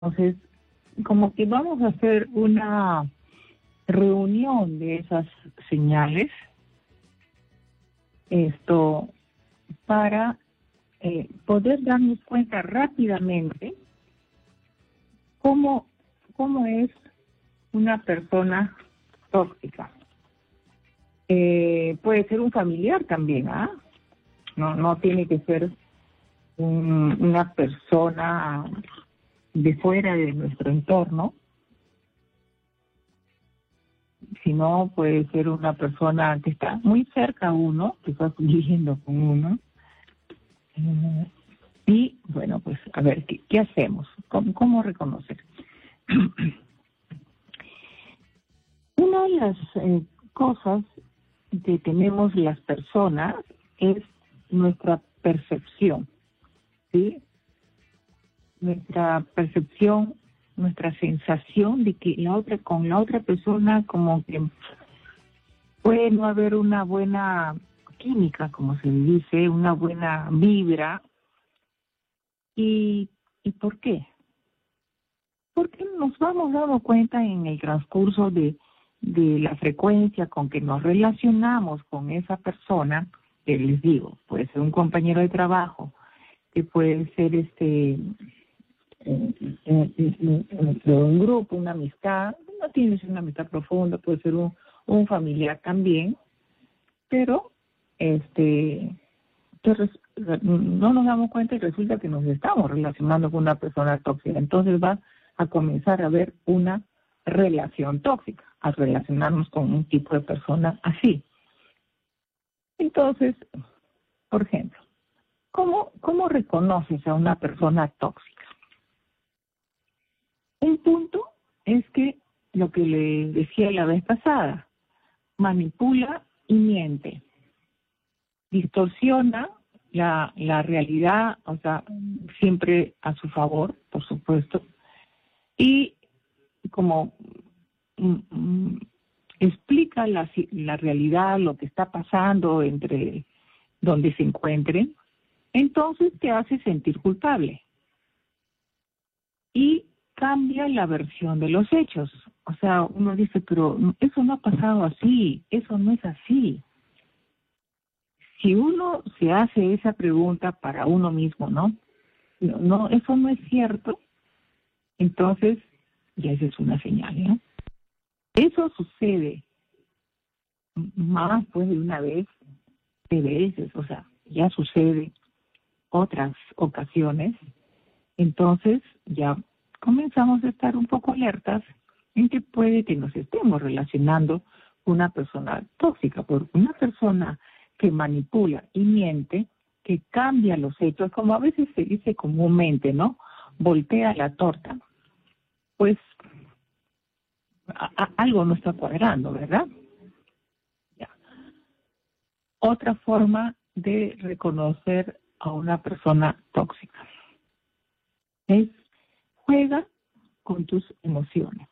Entonces, como que vamos a hacer una reunión de esas señales, para poder darnos cuenta rápidamente cómo es una persona tóxica. Puede ser un familiar también, ¿ah? No tiene que ser una persona de fuera de nuestro entorno, sino puede ser una persona que está muy cerca a uno, que está viviendo con uno. Y bueno, pues a ver, ¿qué hacemos? ¿Cómo reconocer? Una de las cosas que tenemos las personas es nuestra percepción, ¿sí? Nuestra percepción, nuestra sensación de que con la otra persona como que puede no haber una buena química, como se dice, una buena vibra. ¿Y por qué? Porque nos vamos dando cuenta en el transcurso de la frecuencia con que nos relacionamos con esa persona, que les digo, puede ser un compañero de trabajo, que puede ser un grupo, una amistad, no tiene que ser una amistad profunda, puede ser un familiar también, pero no nos damos cuenta y resulta que nos estamos relacionando con una persona tóxica. Entonces va a comenzar a haber una relación tóxica, a relacionarnos con un tipo de persona así. Entonces, por ejemplo, ¿cómo reconoces a una persona tóxica? Un punto es que lo que le decía la vez pasada, manipula y miente, distorsiona la realidad, o sea, siempre a su favor, por supuesto, y como explica la realidad, lo que está pasando entre donde se encuentren, entonces te hace sentir culpable y cambia la versión de los hechos. O sea, uno dice, pero eso no ha pasado así, eso no es así. Si uno se hace esa pregunta para uno mismo, ¿no? No, eso no es cierto, entonces ya esa es una señal, ¿no? Eso sucede más pues de una vez, de veces, o sea, ya sucede otras ocasiones, entonces ya comenzamos a estar un poco alertas en que puede que nos estemos relacionando con una persona tóxica, porque una persona que manipula y miente, que cambia los hechos, como a veces se dice comúnmente, ¿no? Voltea la torta, pues algo no está cuadrando, ¿verdad? Ya. Otra forma de reconocer a una persona tóxica es juega con tus emociones.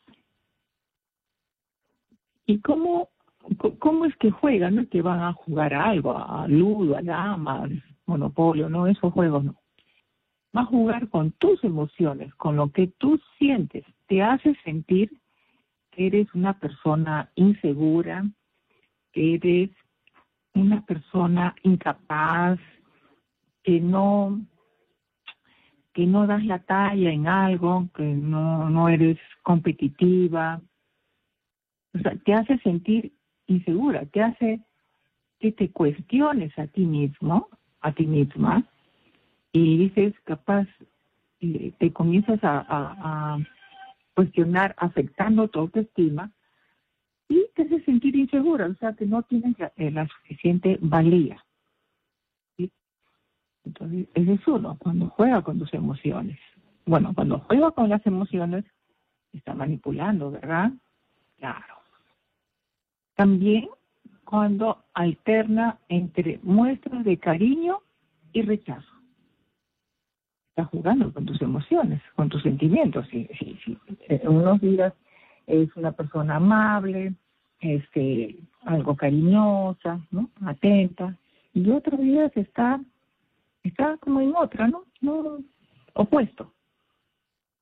¿Y cómo es que juegan? No es que van a jugar a algo, a Ludo, a Dama, al Monopolio, no, esos juegos no. Va a jugar con tus emociones, con lo que tú sientes. Te hace sentir que eres una persona insegura, que eres una persona incapaz, que no das la talla en algo, que no eres competitiva. O sea, te hace sentir insegura, te hace que te cuestiones a ti mismo, a ti misma, y dices, capaz, te comienzas a cuestionar afectando tu autoestima y te hace sentir insegura, o sea, que no tienes la suficiente valía. ¿Sí? Entonces, ese es uno, cuando juega con tus emociones. Bueno, cuando juega con las emociones, está manipulando, ¿verdad? Claro. También cuando alterna entre muestras de cariño y rechazo. Está jugando con tus emociones, con tus sentimientos. Si unos días es una persona amable, algo cariñosa, ¿no? Atenta, y otros días está como en otra, ¿no? Opuesto.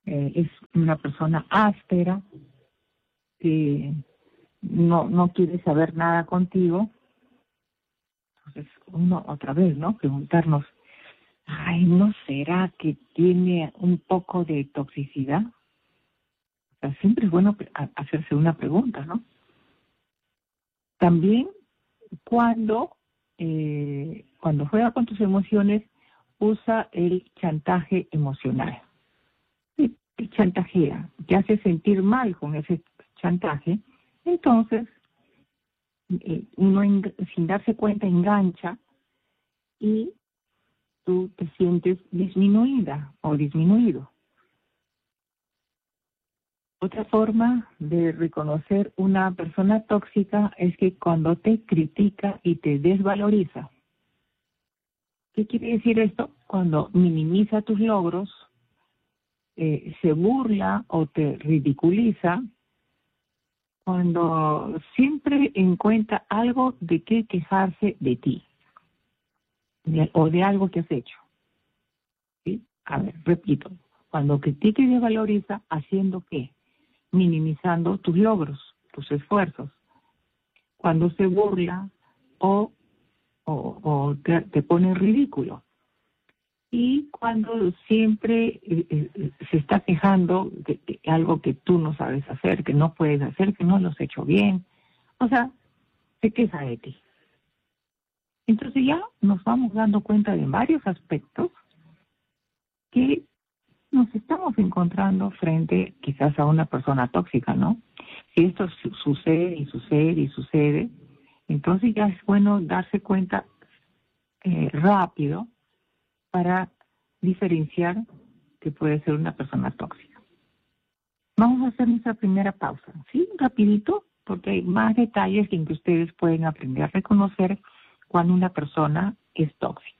es una persona áspera, que no quiere saber nada contigo. Entonces, uno otra vez, ¿no? Preguntarnos, ay, ¿no será que tiene un poco de toxicidad? O sea, siempre es bueno hacerse una pregunta, ¿no? También cuando juega con tus emociones, usa el chantaje emocional. Te chantajea, te hace sentir mal con ese chantaje, entonces uno sin darse cuenta engancha y tú te sientes disminuida o disminuido. Otra forma de reconocer una persona tóxica es que cuando te critica y te desvaloriza. ¿Qué quiere decir esto? Cuando minimiza tus logros, se burla o te ridiculiza, cuando siempre encuentra algo de qué quejarse de ti o de algo que has hecho. ¿Sí? A ver, repito, cuando critica y desvaloriza, ¿haciendo qué? Minimizando tus logros, tus esfuerzos. Cuando se burla o te pone en ridículo. Y cuando siempre se está quejando de algo que tú no sabes hacer, que no puedes hacer, que no lo has hecho bien. O sea, se queja de ti. Entonces ya nos vamos dando cuenta de varios aspectos que nos estamos encontrando frente quizás a una persona tóxica, ¿no? Si esto sucede y sucede y sucede, entonces ya es bueno darse cuenta rápido para diferenciar que puede ser una persona tóxica. Vamos a hacer nuestra primera pausa, ¿sí? Rapidito, porque hay más detalles en que ustedes pueden aprender a reconocer cuando una persona es tóxica.